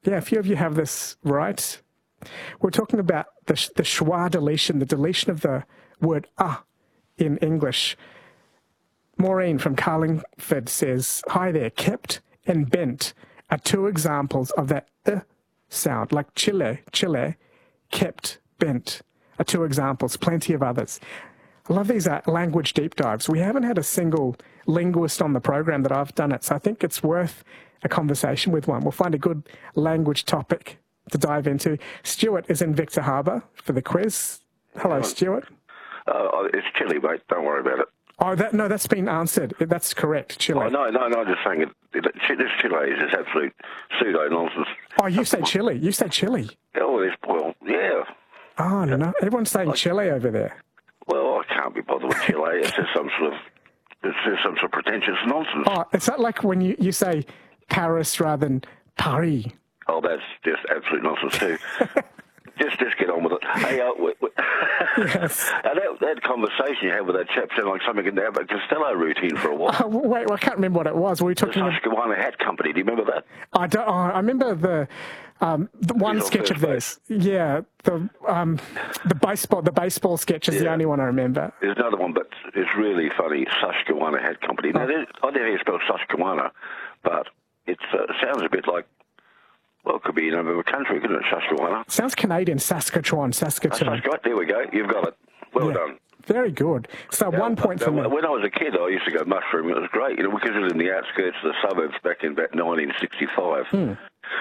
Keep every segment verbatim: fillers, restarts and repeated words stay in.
Yeah, a few of you have this right. We're talking about the, the schwa deletion, the deletion of the word ah in English. Maureen from Carlingford says, hi there, kept and bent are two examples of that uh sound, like chile, chile, kept, bent are two examples, plenty of others. I love these uh, language deep dives. We haven't had a single linguist on the program that I've done it, so I think it's worth a conversation with one. We'll find a good language topic to dive into. Stuart is in Victor Harbour for the quiz. Hello, Stuart. Uh, it's Chile, mate. Don't worry about it. Oh, that no, that's been answered. That's correct, Chile. Oh, no, no, no, I'm just saying it. it, it this Chile is just absolute pseudo-nonsense. Oh, you say Chile. You say Chile. Oh, this, well, yeah. Oh, no. Everyone's saying like, Chile over there. Well, I can't be bothered with Chile. It's just some sort of, it's just some sort of pretentious nonsense. Oh, it's not like when you, you say Paris rather than Paris. Oh, that's just absolute nonsense too. just just get on with it. Hey, uh, we, we, yes. that, that conversation you had with that chap sounded like something in the Abbott Costello routine for a while. Uh, wait, well, I can't remember what it was. Were we talking the Susquehanna Hat Company. Do you remember that? I don't. Oh, I remember the um, the one sketch of this. Yeah, the um, the baseball the baseball sketch is yeah. the only one I remember. There's another one, but it's really funny. Susquehanna Hat Company. Now, oh. I never hear it spelled Susquehanna, but it's, uh, it sounds a bit like. Well, it could be the name of a country, couldn't it? Saskatchewan. Sounds Canadian. Saskatchewan, Saskatchewan. Saskatchewan. There we go. You've got it. Well yeah. done. Very good. So now, one point now, for me. When I was a kid, I used to go mushrooming. It was great, you know, because it was in the outskirts of the suburbs back in about nineteen sixty-five. Hmm.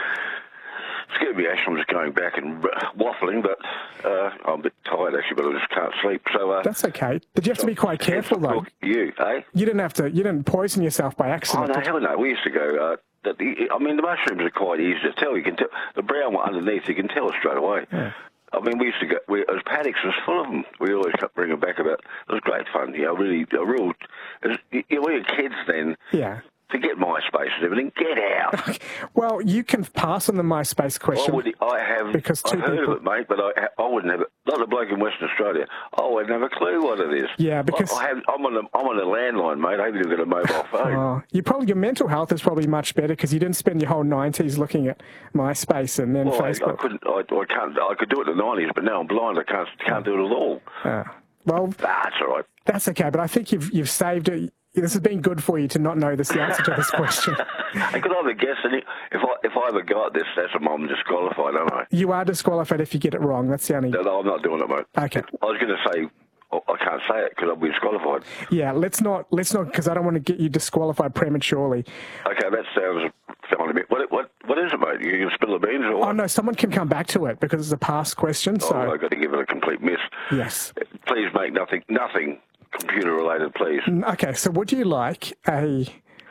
Excuse me, Ash, I'm just going back and waffling, but uh, I'm a bit tired, actually, but I just can't sleep. So uh, That's okay. Did you have so, to be quite careful, though? You, eh? You didn't have to, you didn't poison yourself by accident. Oh, no, hell no. We used to go... Uh, That the, I mean, the mushrooms are quite easy to tell. You can tell the brown one underneath. You can tell straight away. Yeah. I mean, we used to go. We, as paddocks was full of them. We always kept bringing them back about. It was great fun. You know, really, a real. As, you know, we were kids then. Yeah. Forget MySpace and everything. Get out. Well, you can pass on the MySpace question. Well, I have. Because two I've heard people... of it, mate, but I, I wouldn't have it. Not a bloke in Western Australia. I wouldn't have a clue what it is. Yeah, because I, I have, I'm on a I'm on a landline, mate. I haven't even got a mobile phone. Oh, you probably your mental health is probably much better because you didn't spend your whole nineties looking at MySpace and then well, Facebook. I, I couldn't. I, I can't. I could do it in the nineties, but now I'm blind. I can't can't do it at all. Uh, well, that's all right. That's okay, but I think you've you've saved it. This has been good for you to not know this, the answer to this question. I could have a guess, and if I if I ever got this, that's a I'm disqualified, aren't I? You are disqualified if you get it wrong. That's the only. No, no I'm not doing it, mate. Okay. I was going to say I can't say it because I'll be disqualified. Yeah, let's not let's not because I don't want to get you disqualified prematurely. Okay, that sounds sounding a bit. What what what is it, mate? You can spill the beans or what? Oh no, someone can come back to it because it's a past question. So oh, I've got to give it a complete miss. Yes. Please make nothing nothing. Computer related, please. Okay, so would you like a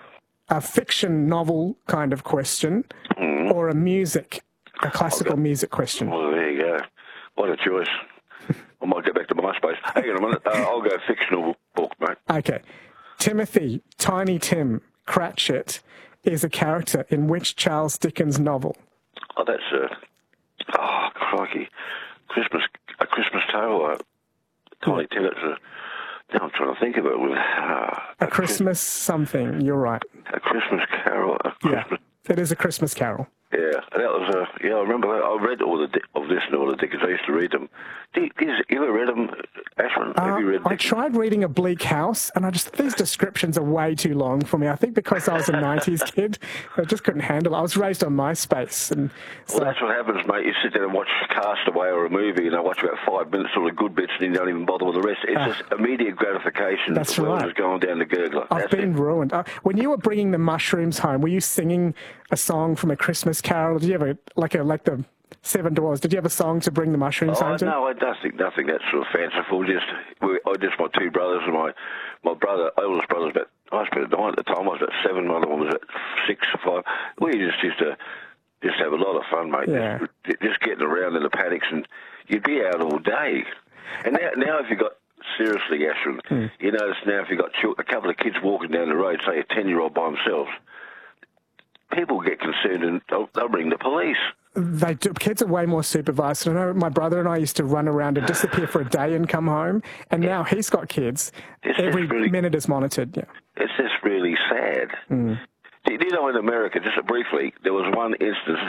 a fiction novel kind of question mm. or a music, a classical go, music question? Well, there you go. What a choice. I might get back to MySpace. Hang on a minute. Uh, I'll go fictional book, mate. Okay. Timothy, Tiny Tim Cratchit is a character in which Charles Dickens novel? Oh, that's a... Oh, crikey. Christmas, a Christmas Tale. Uh, Tiny Tim, that's a... Now I'm trying to think of it. Uh, a, a Christmas Christ- something, you're right. A Christmas Carol. A Christmas... Yeah, it is a Christmas Carol. Yeah, that was a... Yeah, I remember that. I read all the of this and all the Dickens. I used to read them. Do you, you ever read them, Ashwin? Uh, Have you read I tried reading A Bleak House, and I just these descriptions are way too long for me. I think because I was a nineties kid, I just couldn't handle it. I was raised on MySpace. And so... Well, that's what happens, mate. You sit there and watch Castaway or a movie, and I watch about five minutes, all the good bits, and you don't even bother with the rest. It's uh, just immediate gratification. That's the world right. is going down the gurgler. I've that's been it. ruined. Uh, when you were bringing the mushrooms home, were you singing a song from A Christmas Carol? Did you have a, like a like the Seven Dwarfs? Did you have a song to bring the mushrooms oh, home to? No, I nothing, nothing that sort of fanciful. Just we, I just my two brothers and my my brother, oldest brother's about I was about nine at the time. I was about seven. My other one was at six or five. We just used to just have a lot of fun, mate. Yeah. Just, just getting around in the paddocks, and you'd be out all day. And now, now if you got seriously, Ashwin, hmm. you notice now if you got a couple of kids walking down the road, say a ten-year-old by themselves, people get concerned and they'll, they'll ring the police. They do. Kids are way more supervised. I know my brother and I used to run around and disappear for a day and come home, and now he's got kids. It's Every really, minute is monitored. Yeah. It's just really sad. Mm. Do you know in America, just briefly, there was one instance.